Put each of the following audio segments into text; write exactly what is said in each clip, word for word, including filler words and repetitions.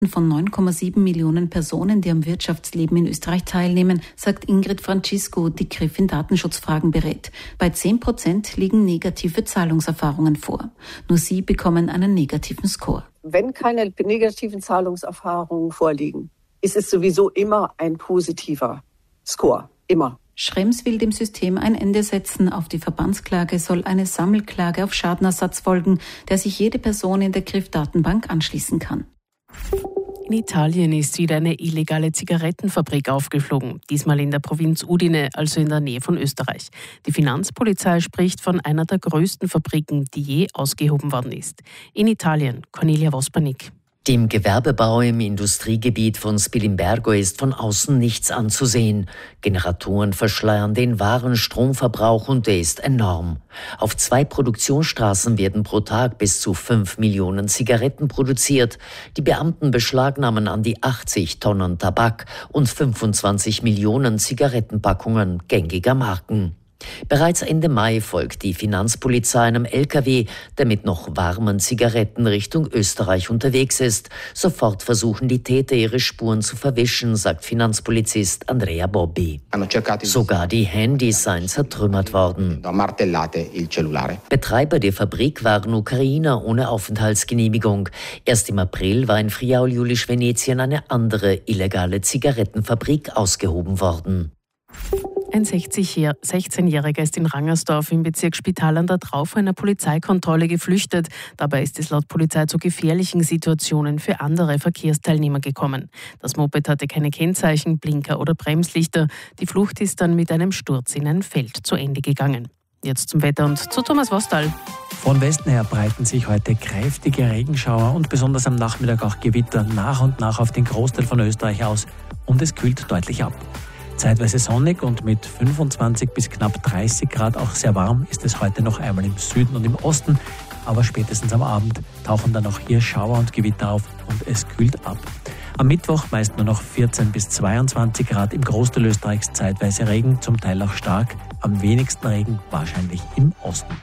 von neun Komma sieben Millionen Personen, die am Wirtschaftsleben in Österreich teilnehmen, sagt Ingrid Francisco, die K R I F in Datenschutzfragen berät. Bei zehn Prozent liegen negative Zahlungserfahrungen vor. Nur sie bekommen einen negativen Score. Wenn keine negativen Zahlungserfahrungen vorliegen, ist es sowieso immer ein positiver Score. Immer. Schrems will dem System ein Ende setzen. Auf die Verbandsklage soll eine Sammelklage auf Schadenersatz folgen, der sich jede Person in der K R I F-Datenbank anschließen kann. In Italien ist wieder eine illegale Zigarettenfabrik aufgeflogen, diesmal in der Provinz Udine, also in der Nähe von Österreich. Die Finanzpolizei spricht von einer der größten Fabriken, die je ausgehoben worden ist. In Italien, Cornelia Vospanik. Dem Gewerbebau im Industriegebiet von Spilimbergo ist von außen nichts anzusehen. Generatoren verschleiern den wahren Stromverbrauch und der ist enorm. Auf zwei Produktionsstraßen werden pro Tag bis zu fünf Millionen Zigaretten produziert. Die Beamten beschlagnahmen an die achtzig Tonnen Tabak und fünfundzwanzig Millionen Zigarettenpackungen gängiger Marken. Bereits Ende Mai folgt die Finanzpolizei einem L K W, der mit noch warmen Zigaretten Richtung Österreich unterwegs ist. Sofort versuchen die Täter, ihre Spuren zu verwischen, sagt Finanzpolizist Andrea Bobbi. Sogar die Handys seien zertrümmert worden. Betreiber der Fabrik waren Ukrainer ohne Aufenthaltsgenehmigung. Erst im April war in Friaul-Julisch-Venetien eine andere illegale Zigarettenfabrik ausgehoben worden. Ein sechzehnjähriger ist in Rangersdorf im Bezirk Spital an der Drau vor einer Polizeikontrolle geflüchtet. Dabei ist es laut Polizei zu gefährlichen Situationen für andere Verkehrsteilnehmer gekommen. Das Moped hatte keine Kennzeichen, Blinker oder Bremslichter. Die Flucht ist dann mit einem Sturz in ein Feld zu Ende gegangen. Jetzt zum Wetter und zu Thomas Wostal. Von Westen her breiten sich heute kräftige Regenschauer und besonders am Nachmittag auch Gewitter nach und nach auf den Großteil von Österreich aus und es kühlt deutlich ab. Zeitweise sonnig und mit fünfundzwanzig bis knapp dreißig Grad auch sehr warm ist es heute noch einmal im Süden und im Osten. Aber spätestens am Abend tauchen dann auch hier Schauer und Gewitter auf und es kühlt ab. Am Mittwoch meist nur noch vierzehn bis zweiundzwanzig Grad, im Großteil Österreichs zeitweise Regen, zum Teil auch stark. Am wenigsten Regen wahrscheinlich im Osten.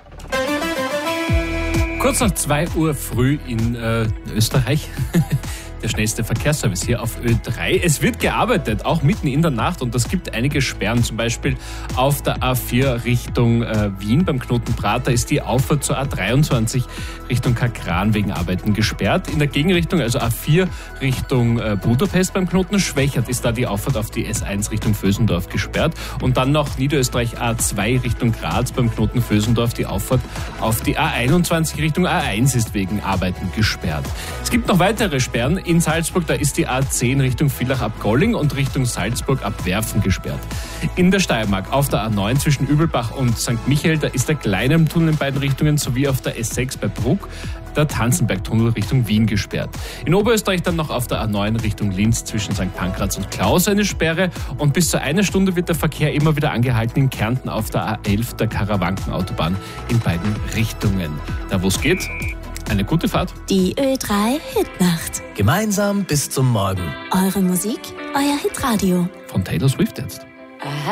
Kurz nach zwei Uhr früh in äh, Österreich. Der schnellste Verkehrsservice hier auf Ö drei. Es wird gearbeitet, auch mitten in der Nacht, und es gibt einige Sperren. Zum Beispiel auf der A vier Richtung äh, Wien beim Knoten Prater ist die Auffahrt zur A dreiundzwanzig Richtung Kakran wegen Arbeiten gesperrt. In der Gegenrichtung, also A vier Richtung äh, Budapest beim Knoten Schwächert, ist da die Auffahrt auf die S eins Richtung Vösendorf gesperrt. Und dann noch Niederösterreich A zwei Richtung Graz beim Knoten Vösendorf. Die Auffahrt auf die A einundzwanzig Richtung A eins ist wegen Arbeiten gesperrt. Es gibt noch weitere Sperren. In Salzburg, da ist die A zehn Richtung Villach ab Golling und Richtung Salzburg ab Werfen gesperrt. In der Steiermark auf der A neun zwischen Übelbach und Sankt Michael, da ist der kleine Tunnel in beiden Richtungen, sowie auf der S sechs bei Bruck der Tanzenbergtunnel Richtung Wien gesperrt. In Oberösterreich dann noch auf der A neun Richtung Linz zwischen Sankt Pankraz und Klaus eine Sperre, und bis zu einer Stunde wird der Verkehr immer wieder angehalten in Kärnten auf der A elf der Karawankenautobahn in beiden Richtungen. Da wo es geht, eine gute Fahrt. Die Ö drei Hitnacht. Gemeinsam bis zum Morgen. Eure Musik, euer Hitradio. Von Taylor Swift jetzt.